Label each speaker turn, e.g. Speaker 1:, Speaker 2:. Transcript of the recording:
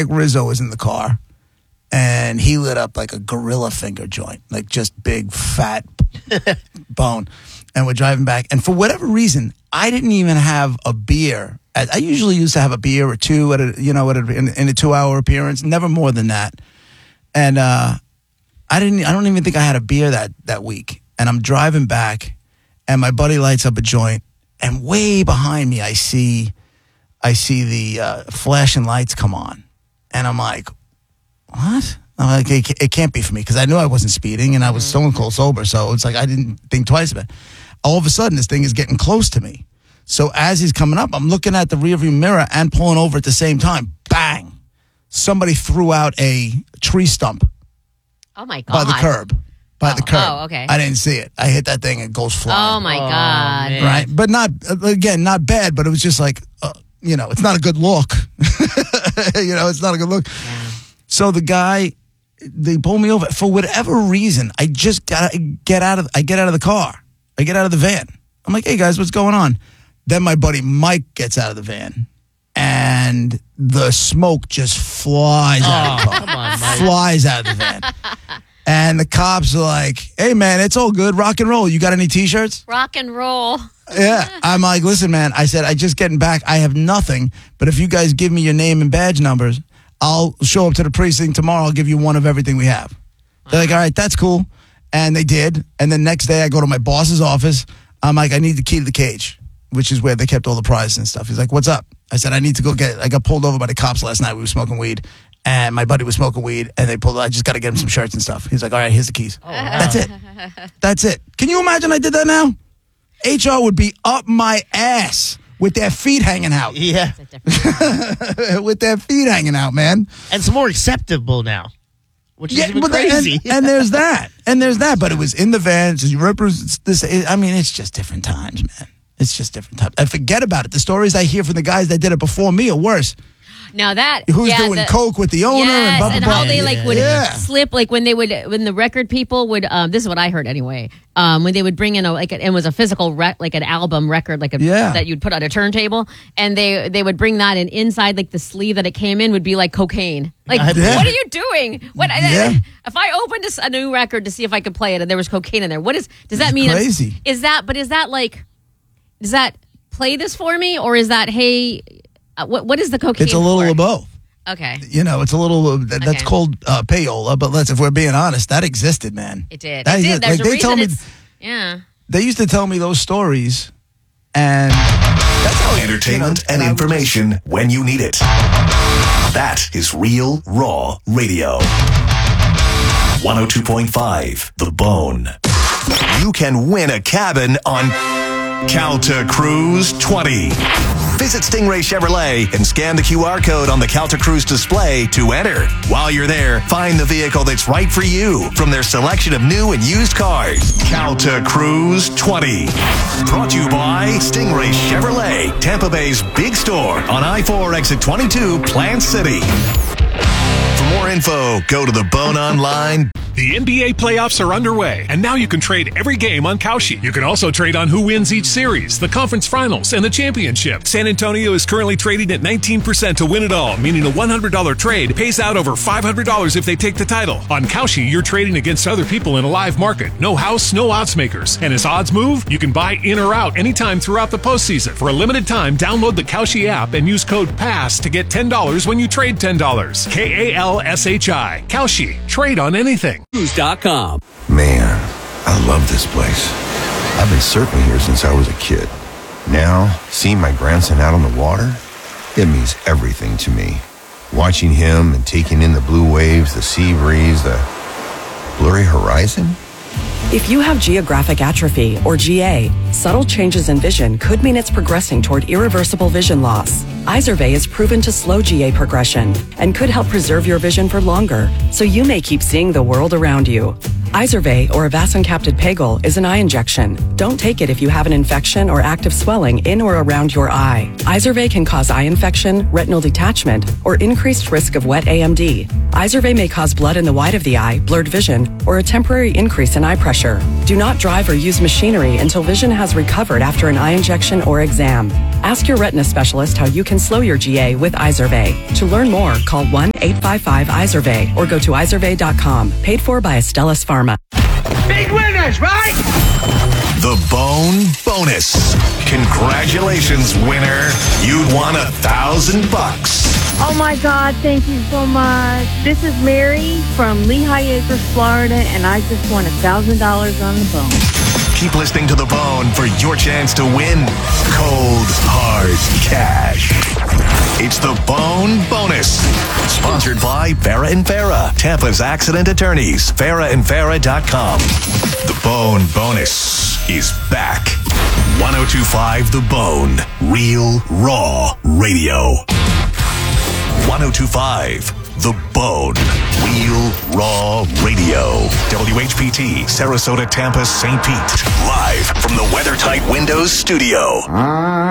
Speaker 1: Mike Rizzo was in the car, and he lit up like a gorilla finger joint, like just big, fat bone. And we're driving back. And for whatever reason, I didn't even have a beer. I usually used to have a beer or two in a 2-hour appearance, never more than that. And I don't even think I had a beer that week. And I'm driving back, and my buddy lights up a joint, and way behind me I see the flashing lights come on. And I'm like, what? I'm like, it can't be for me, because I knew I wasn't speeding and I was stone cold sober. So it's like I didn't think twice about it. All of a sudden, this thing is getting close to me. So as he's coming up, I'm looking at the rearview mirror and pulling over at the same time. Bang! Somebody threw out a tree stump.
Speaker 2: Oh, my God.
Speaker 1: By the curb.
Speaker 2: Oh, okay.
Speaker 1: I didn't see it. I hit that thing and it goes flying.
Speaker 2: Oh, my God.
Speaker 3: Man.
Speaker 1: Right? But not bad, but it was just like, it's not a good look. It's not a good look.
Speaker 2: Yeah.
Speaker 1: So the guy, they pull me over. For whatever reason, I just get out of the car. I get out of the van. I'm like, hey, guys, what's going on? Then my buddy Mike gets out of the van, and the smoke just flies out of the car.
Speaker 3: Come on, Mike.
Speaker 1: Flies out of the van. And the cops are like, hey, man, it's all good. Rock and roll. You got any T-shirts?
Speaker 2: Rock and roll.
Speaker 1: Yeah. I'm like, listen, man. I said, I just getting back. I have nothing. But if you guys give me your name and badge numbers, I'll show up to the precinct tomorrow. I'll give you one of everything we have. They're like, all right, that's cool. And they did. And the next day I go to my boss's office. I'm like, I need the key to the cage, which is where they kept all the prizes and stuff. He's like, what's up? I said, I need to go get it. I got pulled over by the cops last night. We were smoking weed. And my buddy was smoking weed. And they pulled, I just got to get him some shirts and stuff. He's like, all right, here's the keys. Oh, wow. That's it. That's it. Can you imagine I did that now? HR would be up my ass with their feet hanging out.
Speaker 3: Yeah.
Speaker 1: With their feet hanging out, man.
Speaker 3: And it's more acceptable now, which is even crazy.
Speaker 1: And there's that. But it was in the van. So you represent this. I mean, it's just different times, man. It's just different times. I forget about it. The stories I hear from the guys that did it before me are worse.
Speaker 2: Now that
Speaker 1: who's doing coke with the owner and blah, blah,
Speaker 2: and
Speaker 1: blah.
Speaker 2: how they would slip, like when the record people would. This is what I heard anyway. When they would bring in it was a physical like an album record, that you'd put on a turntable, and they would bring that in inside, like the sleeve that it came in would be like cocaine. Like, what are you doing? If I opened a new record to see if I could play it and there was cocaine in there, does that mean?
Speaker 1: Crazy.
Speaker 2: Does that play this for me, or is that what is the cocaine?
Speaker 1: It's a little of both.
Speaker 2: Okay.
Speaker 1: It's a little, that's called payola, but if we're being honest, that existed, man.
Speaker 2: It did.
Speaker 1: There's
Speaker 2: a reason
Speaker 1: They used to tell me those stories, and that's how
Speaker 4: entertainment and information when you need it. That is Real Raw Radio. 102.5 The Bone. You can win a cabin on Calta Cruise 20. Visit Stingray Chevrolet and scan the QR code on the Calta Cruise display to enter. While you're there, find the vehicle that's right for you from their selection of new and used cars. Calta Cruise 20. Brought to you by Stingray Chevrolet, Tampa Bay's big store on I-4 exit 22, Plant City. For more info, go to The Bone Online.
Speaker 5: The NBA playoffs are underway, and now you can trade every game on Kalshi. You can also trade on who wins each series, the conference finals, and the championship. San Antonio is currently trading at 19% to win it all, meaning a $100 trade pays out over $500 if they take the title. On Kalshi, you're trading against other people in a live market. No house, no odds makers. And as odds move, you can buy in or out anytime throughout the postseason. For a limited time, download the Kalshi app and use code PASS to get $10 when you trade $10. KALSHI. Kalshi. Trade on anything.
Speaker 6: News.com.
Speaker 7: Man, I love this place. I've been surfing here since I was a kid. Now, seeing my grandson out on the water, it means everything to me. Watching him and taking in the blue waves, the sea breeze, the blurry horizon.
Speaker 8: If you have geographic atrophy, or GA, subtle changes in vision could mean it's progressing toward irreversible vision loss. Izervay is proven to slow GA progression and could help preserve your vision for longer, so you may keep seeing the world around you. Izervay, or avacincaptad pegol, is an eye injection. Don't take it if you have an infection or active swelling in or around your eye. Izervay can cause eye infection, retinal detachment, or increased risk of wet AMD. Izervay may cause blood in the white of the eye, blurred vision, or a temporary increase in eye pressure. Do not drive or use machinery until vision has recovered after an eye injection or exam. Ask your retina specialist how you can slow your GA with Izervay. To learn more, call 1-855-IZERVAY or go to izervay.com. Paid for by Astellas Pharma.
Speaker 6: Big winners, right?
Speaker 4: The Bone Bonus. Congratulations, winner. You'd won $1,000.
Speaker 9: Oh my God, thank you so much. This is Mary from Lehigh Acres, Florida, and I just won $1,000 on the Bone.
Speaker 4: Keep listening to The Bone for your chance to win cold, hard cash. It's The Bone Bonus. Sponsored by Farah and Farah, Tampa's accident attorneys. FarahandFarah.com. The Bone Bonus is back. 102.5 The Bone. Real, raw radio. 102.5 The Bone. Real, raw radio. WHPT, Sarasota, Tampa, St. Pete. Live from the WeatherTight Windows studio.